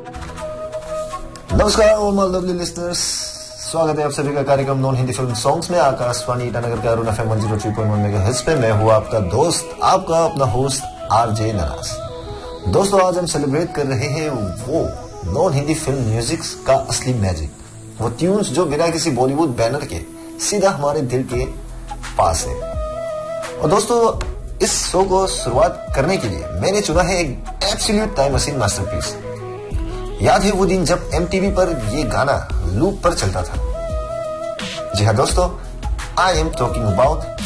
नमस्कार all my lovely listeners, स्वागत है आप सभी का कार्यक्रम नॉन हिंदी फिल्म सॉन्ग्स में। आकाशवाणी ईटानगर के अरुण FM 103.1 मेगाहर्ट्ज पे मैं हूँ आपका दोस्त, आपका अपना होस्ट RJ नराज। दोस्तों, आज हम सेलिब्रेट कर रहे हैं वो नॉन हिंदी फिल्म म्यूजिक का असली मैजिक, वो ट्यून्स जो बिना किसी बॉलीवुड बैनर के सीधा हमारे दिल के पास है। और दोस्तों, इस शो को शुरुआत करने के लिए मैंने चुना है एक एब्सोल्यूट टाइम मशीन मास्टरपीस। याद है वो दिन जब MTV पर ये गाना लूप पर चलता था। जी हाँ दोस्तों, आई एम टॉकिंग अबाउट